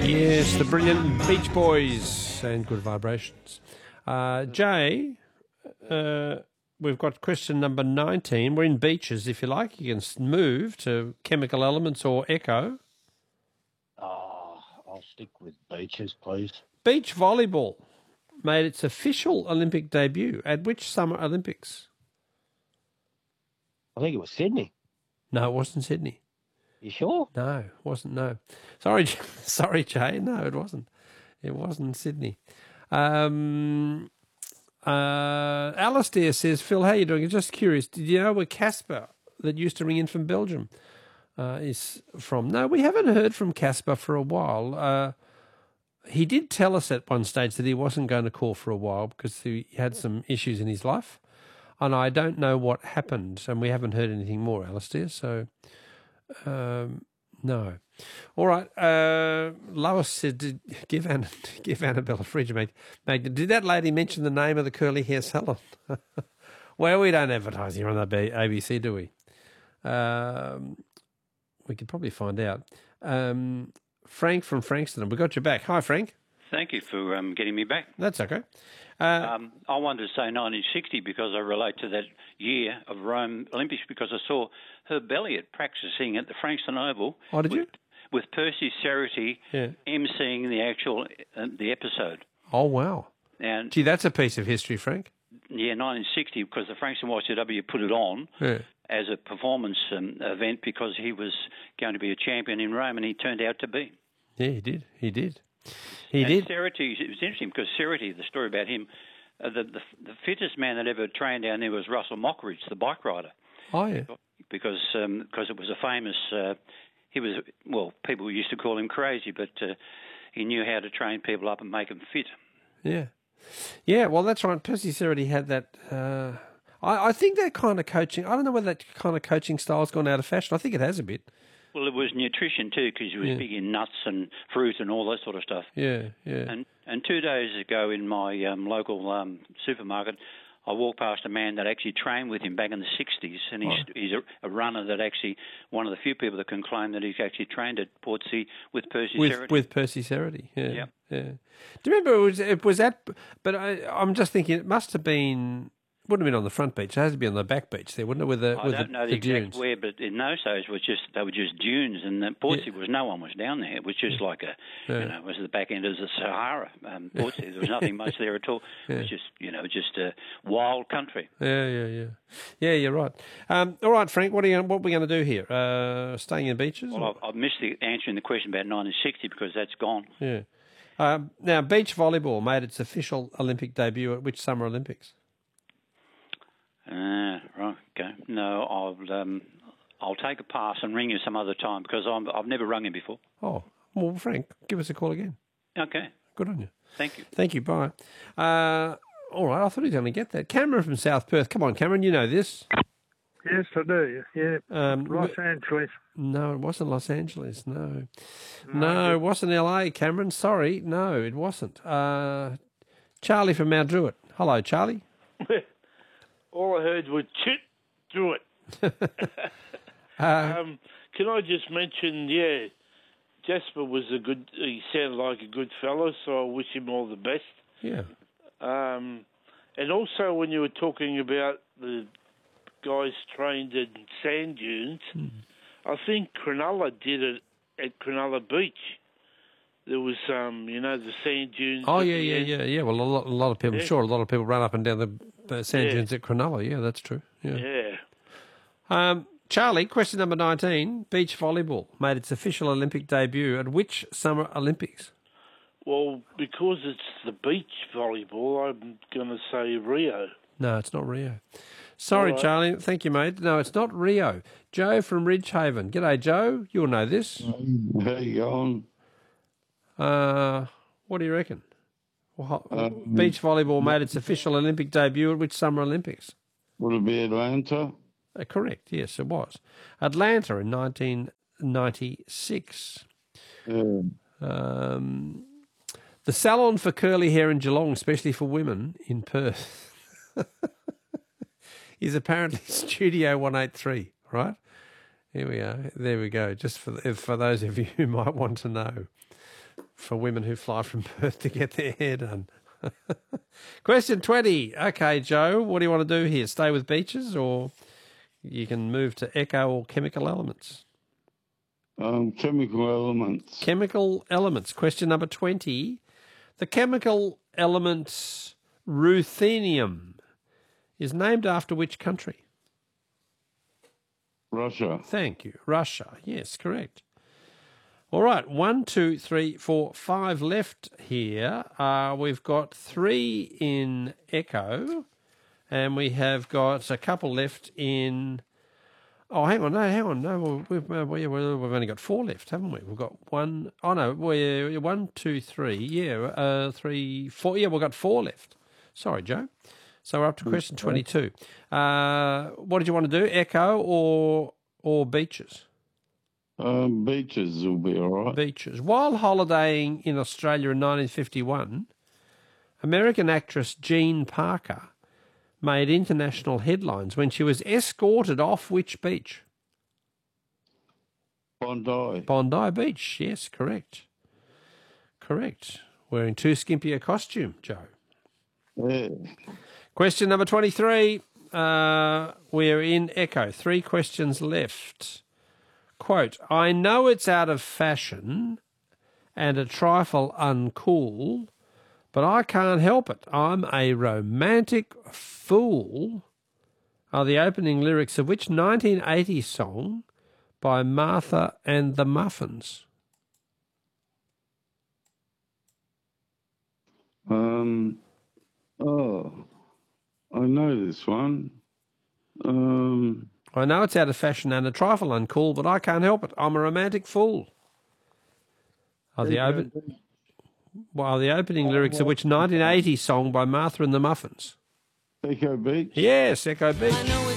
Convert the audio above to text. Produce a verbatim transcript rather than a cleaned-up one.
Yes, the brilliant Beach Boys and Good Vibrations. Uh, Jay, uh, we've got question number nineteen. We're in beaches, if you like. You can move to chemical elements or echo. Oh, I'll stick with beaches, please. Beach volleyball made its official Olympic debut at which Summer Olympics? I think it was Sydney. No, it wasn't Sydney. You sure? No, it wasn't, no. Sorry, sorry, Jay. No, it wasn't. It wasn't Sydney. Um, uh, Alistair says, Phil, how are you doing? I'm just curious. Did you know where Casper, that used to ring in from Belgium, uh, is from? No, we haven't heard from Casper for a while. Uh, he did tell us at one stage that he wasn't going to call for a while because he had some issues in his life. And I don't know what happened, and we haven't heard anything more, Alistair, so... Um, no. All right. Uh, Lois said, did, give, Anna, give Annabelle a fridge, mate. mate. Did that lady mention the name of the curly hair salon? Well, we don't advertise here on the A B C, do we? Um, we could probably find out. Um, Frank from Frankston, we got you back. Hi, Frank. Thank you for um, getting me back. That's okay. Uh, um, I wanted to say nineteen sixty because I relate to that year of Rome Olympics because I saw Herb Elliott practicing at the Frankston Oval. Oh, did with, you? With Percy Cerity yeah. emceeing the actual uh, the episode. Oh, wow. And gee, that's a piece of history, Frank. Yeah, nineteen sixty because the Frankston Y C W put it on yeah. as a performance um, event because he was going to be a champion in Rome and he turned out to be. Yeah, he did. He did. He and did. Cerity, it was interesting because Cerity, the story about him, uh, the, the the fittest man that ever trained down there was Russell Mockridge, the bike rider. Oh, yeah. Because um, cause it was a famous, uh, he was, well, people used to call him crazy, but uh, he knew how to train people up and make them fit. Yeah. Yeah, well, that's right. Percy Cerity had that. Uh, I, I think that kind of coaching, I don't know whether that kind of coaching style's gone out of fashion. I think it has a bit. Well, it was nutrition too, because he was yeah. big in nuts and fruit and all that sort of stuff. Yeah, yeah. And and two days ago in my um, local um, supermarket, I walked past a man that actually trained with him back in the sixties, and he's oh. he's a, a runner that actually one of the few people that can claim that he's actually trained at Portsea with Percy with, Cerity. With Percy Cerity, yeah, yep. yeah. Do you remember it was it was at? But I, I'm just thinking it must have been. Wouldn't have been on the front beach. It has to be on the back beach there, wouldn't it? With the I with don't the, know the, the exact dunes. where, but in those days was just they were just dunes, and the Portsea yeah. was no one was down there. It was just like a, yeah. you know, it was the back end of the Sahara. Um, Portsea, there was nothing much there at all. Yeah. It was just, you know, just a wild country. Yeah, yeah, yeah, yeah. You're right. Um, all right, Frank. What are you? What are we going to do here? Uh, staying in beaches? Well, I've, I've missed the answering the question about nineteen sixty because that's gone. Yeah. Um, now, beach volleyball made its official Olympic debut at which Summer Olympics? Uh, right, okay. No, I'll um, I'll take a pass and ring you some other time because I'm, I've never rung you before. Oh, well, Frank, give us a call again. Okay. Good on you. Thank you. Thank you, bye. Uh, all right, I thought he'd only get that. Cameron from South Perth. Come on, Cameron, you know this. Yes, I do, yeah. Um, Los Angeles. No, it wasn't Los Angeles, no. No, no it wasn't L A, Cameron. Sorry, no, it wasn't. Uh, Charlie from Mount Druitt. Hello, Charlie. All I heard was chit, do it. uh, um, can I just mention, yeah, Jasper was a good, he sounded like a good fellow, so I wish him all the best. Yeah. Um, and also when you were talking about the guys trained in sand dunes, hmm. I think Cronulla did it at Cronulla Beach. There was, um, you know, the sand dunes. Oh, yeah, yeah, yeah, yeah. Well, a lot, a lot of people, yeah. sure, a lot of people run up and down the uh, sand yeah. dunes at Cronulla. Yeah, that's true. Yeah. Yeah. Um, Charlie, question number nineteen. Beach volleyball made its official Olympic debut at which Summer Olympics? Well, because it's the beach volleyball, I'm going to say Rio. No, it's not Rio. Sorry, right. Charlie. Thank you, mate. No, it's not Rio. Joe from Ridgehaven. G'day, Joe. You'll know this. How you going? Uh, what do you reckon? Well, um, beach volleyball made its official Olympic debut at which Summer Olympics? Would it be Atlanta? Uh, correct, yes, it was. Atlanta in nineteen ninety-six. Yeah. Um, the salon for curly hair in Geelong, especially for women in Perth, is apparently Studio one eighty-three, right? Here we are. There we go. Just for for those of you who might want to know. for women who fly from Perth to get their hair done. Question twenty. Okay, Joe, what do you want to do here? Stay with beaches, or you can move to echo or chemical elements? Um, chemical elements. Chemical elements. Question number twenty. The chemical element ruthenium is named after which country? Russia. Thank you. Russia. Yes, correct. All right. One, two, three, four, five left here. Uh, we've got three in echo, and we have got a couple left in... Oh, hang on. No, hang on. No, we've, uh, we- we've only got four left, haven't we? We've got one... Oh, no. We're one, two, three. Yeah, uh, three, four. Yeah, we've got four left. Sorry, Joe. So we're up to question twenty-two. Uh, what did you want to do? Echo or or beaches? Um, beaches will be all right. Beaches. While holidaying in Australia in nineteen fifty-one, American actress Jean Parker made international headlines when she was escorted off which beach? Bondi. Bondi Beach. Yes, correct. Correct. Wearing too skimpy a costume, Joe. Yeah. Question number twenty-three. Uh, we're in echo. Three questions left. Quote, I know it's out of fashion and a trifle uncool, but I can't help it. I'm a romantic fool are the opening lyrics of which nineteen eighty song by Martha and the Muffins? Um, oh, I know this one. Um, I know it's out of fashion and a trifle uncool, but I can't help it. I'm a romantic fool. Are the, open, well, the opening lyrics of which nineteen eighty song by Martha and the Muffins? Echo Beach. Yes, Echo Beach.